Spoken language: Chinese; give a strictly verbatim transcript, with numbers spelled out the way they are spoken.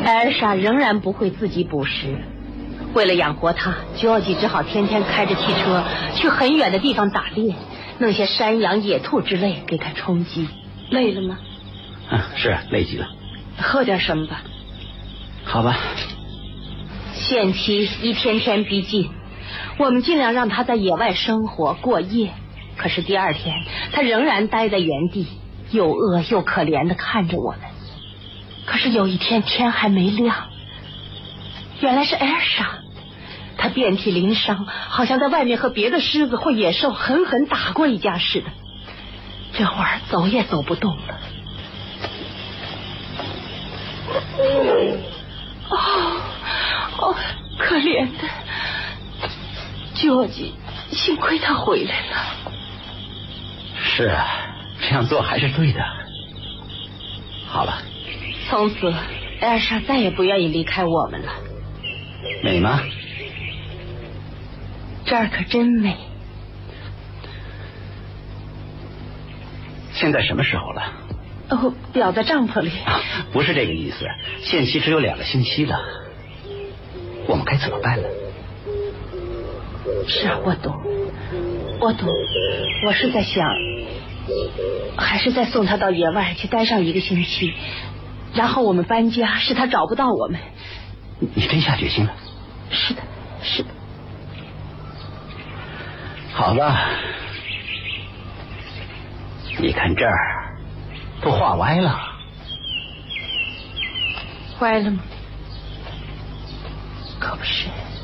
艾尔莎仍然不会自己捕食，为了养活她，乔吉只好天天开着汽车去很远的地方打猎，弄些山羊、野兔之类给她充饥。累了吗？ 嗯，是累极了。 喝点什么吧。 好吧。 限期一天天逼近，我们尽量让她在野外生活过夜，可是第二天她仍然待在原地，又饿又可怜地看着我们。可是有一天天还没亮，原来是艾尔莎，她遍体鳞伤，好像在外面和别的狮子或野兽狠狠打过一架似的，这会儿走也走不动了。哦哦，可怜的乔吉，幸亏他回来了。 是啊，这样做还是对的。好了， 从此艾尔莎再也不愿意离开我们了。 美吗？ 这儿可真美。 现在什么时候了？ 哦，表在帐篷里。 啊，不是这个意思，限期只有两个星期了，我们该怎么办呢？ 是啊，我懂，我懂，我是在想，还是再送他到野外去待上一个星期，然后我们搬家，使他找不到我们。 你真下决心了？ 是的，是的。 好吧，你看这儿都画歪了。 歪了吗？可不是。